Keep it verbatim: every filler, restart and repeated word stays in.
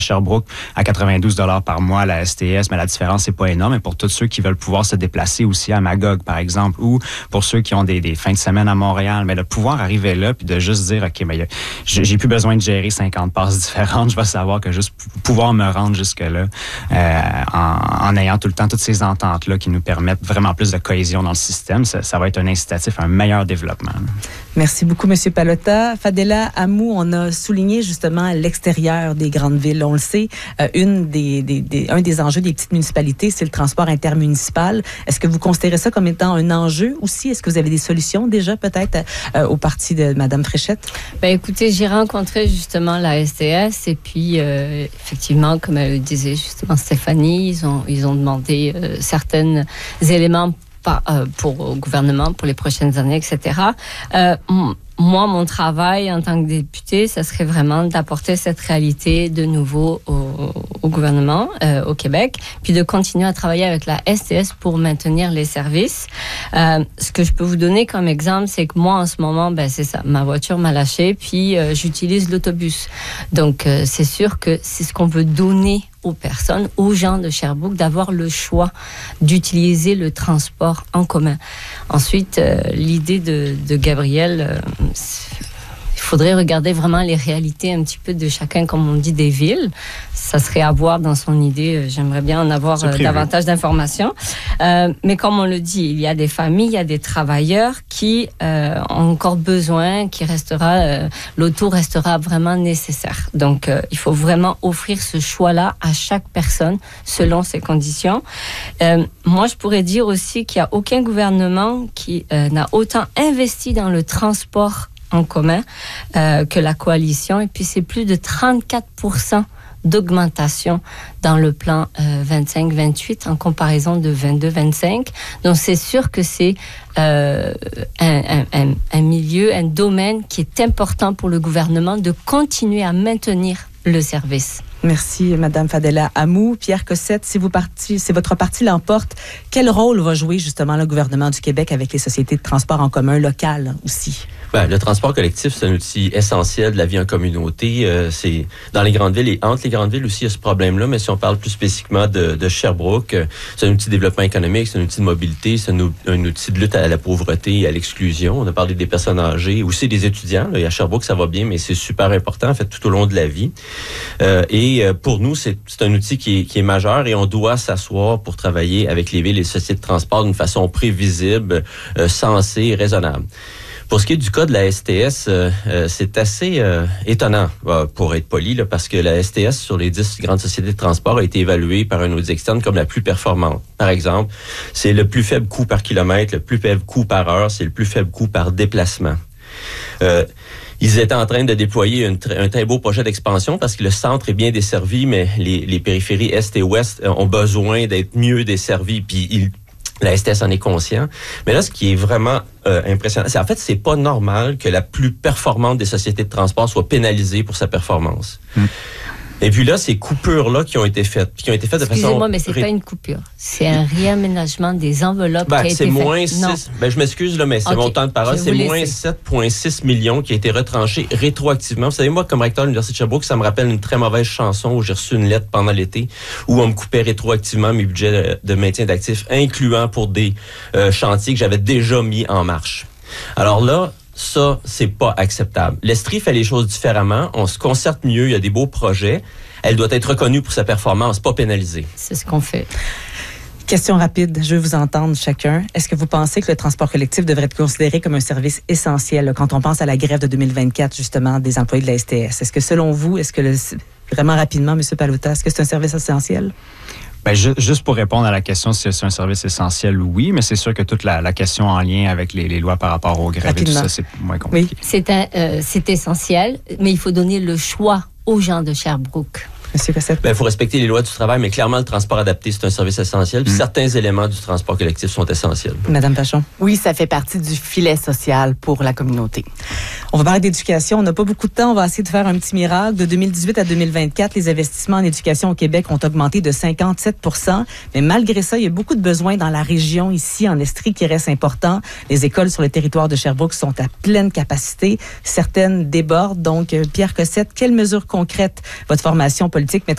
Sherbrooke à quatre-vingt-douze dollars par mois, la S T S, mais la différence, c'est pas énorme. Et pour tous ceux qui veulent pouvoir se déplacer aussi à Magog, par exemple, ou pour ceux qui ont des, des fins de semaine à Montréal, mais de pouvoir arriver là puis de juste dire, OK, mais j'ai plus besoin de gérer cinquante passes différentes. Je vais savoir que juste pouvoir me rendre jusque-là euh, en, en ayant tout le temps toutes ces ententes-là qui nous permettent vraiment plus de cohésion dans le système, ça, ça va être un incitatif à un meilleur développement. Merci beaucoup, M. Pallotta. Fadela Amou, on a souligné justement l'extérieur des grandes villes. On le sait, euh, une des, des, des, un des enjeux des petites municipalités, c'est le transport intermunicipal. Est-ce que vous considérez ça comme étant un enjeu aussi? Est-ce que vous avez des solutions déjà peut-être euh, au parti de Mme Fréchette? Ben, écoutez, j'ai rencontré justement la S T S et puis euh, effectivement, comme elle disait justement Stéphanie, ils ont, ils ont demandé euh, certains éléments Pas, euh, pour au gouvernement pour les prochaines années, et cetera. Euh, m- moi, mon travail en tant que député, ça serait vraiment d'apporter cette réalité de nouveau au, au gouvernement, euh, au Québec, puis de continuer à travailler avec la S T S pour maintenir les services. Euh, ce que je peux vous donner comme exemple, c'est que moi, en ce moment, ben c'est ça, ma voiture m'a lâché, puis euh, j'utilise l'autobus. Donc, euh, c'est sûr que c'est ce qu'on veut donner aux personnes, aux gens de Sherbrooke, d'avoir le choix d'utiliser le transport en commun. Ensuite, euh, l'idée de, de Gabriel, euh, il faudrait regarder vraiment les réalités un petit peu de chacun, comme on dit, des villes. Ça serait à voir dans son idée. J'aimerais bien en avoir euh, davantage d'informations. Euh, mais comme on le dit, il y a des familles, il y a des travailleurs qui euh, ont encore besoin, qui restera, euh, l'auto restera vraiment nécessaire. Donc, euh, il faut vraiment offrir ce choix-là à chaque personne selon ses conditions. Euh, moi, je pourrais dire aussi qu'il n'y a aucun gouvernement qui euh, n'a autant investi dans le transport en commun euh, que la coalition. Et puis, c'est plus de trente-quatre pour cent d'augmentation dans le plan euh, vingt-cinq vingt-huit en comparaison de vingt-deux vingt-cinq. Donc, c'est sûr que c'est euh, un, un, un milieu, un domaine qui est important pour le gouvernement de continuer à maintenir le service. Merci, Mme Fadela Amou. Pierre Cossette, si, vous parti, si votre parti l'emporte, quel rôle va jouer justement le gouvernement du Québec avec les sociétés de transport en commun locales aussi? Ben, le transport collectif, c'est un outil essentiel de la vie en communauté. Euh, c'est dans les grandes villes et entre les grandes villes aussi, il y a ce problème-là. Mais si on parle plus spécifiquement de, de Sherbrooke, euh, c'est un outil de développement économique, c'est un outil de mobilité, c'est un, un outil de lutte à la pauvreté et à l'exclusion. On a parlé des personnes âgées, aussi des étudiants. Là, et à Sherbrooke, ça va bien, mais c'est super important, en fait, tout au long de la vie. Euh, et euh, pour nous, c'est, c'est un outil qui est, qui est majeur et on doit s'asseoir pour travailler avec les villes et les sociétés de transport d'une façon prévisible, euh, sensée et raisonnable. Pour ce qui est du cas de la S T S, euh, euh, c'est assez euh, étonnant, euh, pour être poli, là, parce que la S T S, sur les dix grandes sociétés de transport, a été évaluée par un audit externe comme la plus performante. Par exemple, c'est le plus faible coût par kilomètre, le plus faible coût par heure, c'est le plus faible coût par déplacement. Euh, Ils étaient en train de déployer une, un très beau projet d'expansion parce que le centre est bien desservi, mais les, les périphéries est et ouest ont besoin d'être mieux desservies, puis ils la S T S en est conscient. Mais là, ce qui est vraiment euh, impressionnant, c'est en fait, c'est pas normal que la plus performante des sociétés de transport soit pénalisée pour sa performance. Hum. Et puis là, ces coupures-là qui ont été faites, qui ont été faites de façon... Excusez-moi, mais c'est ré... pas une coupure. C'est un réaménagement des enveloppes ben, qui a été c'est fait. moins six... Ben, je m'excuse, là, mais c'est okay. Mon temps de parole. Je c'est moins sept virgule six millions qui a été retranché rétroactivement. Vous savez, moi, comme recteur de l'Université de Sherbrooke, ça me rappelle une très mauvaise chanson où j'ai reçu une lettre pendant l'été où on me coupait rétroactivement mes budgets de, de maintien d'actifs, incluant pour des euh, chantiers que j'avais déjà mis en marche. Alors là... Ça, c'est pas acceptable. L'Estrie fait les choses différemment. On se concerte mieux. Il y a des beaux projets. Elle doit être reconnue pour sa performance, pas pénalisée. C'est ce qu'on fait. Question rapide, je veux vous entendre chacun. Est-ce que vous pensez que le transport collectif devrait être considéré comme un service essentiel quand on pense à la grève de deux mille vingt-quatre, justement, des employés de la S T S? Est-ce que selon vous, est-ce que le, vraiment rapidement, M. Pallotta, est-ce que c'est un service essentiel? Ben, ju- juste pour répondre à la question si c'est un service essentiel, oui, mais c'est sûr que toute la, la question en lien avec les, les lois par rapport aux grèves et tout ça, c'est moins compliqué. Oui. C'est, un, euh, c'est essentiel, mais il faut donner le choix aux gens de Sherbrooke. Monsieur Cossette. Ben, il faut respecter les lois du travail, mais clairement, le transport adapté, c'est un service essentiel. Puis mmh. certains éléments du transport collectif sont essentiels. Madame Pachon. Oui, ça fait partie du filet social pour la communauté. On va parler d'éducation. On n'a pas beaucoup de temps. On va essayer de faire un petit miracle. De deux mille dix-huit à deux mille vingt-quatre, les investissements en éducation au Québec ont augmenté de cinquante-sept pour cent. Mais malgré ça, il y a beaucoup de besoins dans la région, ici, en Estrie, qui restent importants. Les écoles sur le territoire de Sherbrooke sont à pleine capacité. Certaines débordent. Donc, Pierre Cossette, quelles mesures concrètes votre formation politique mettra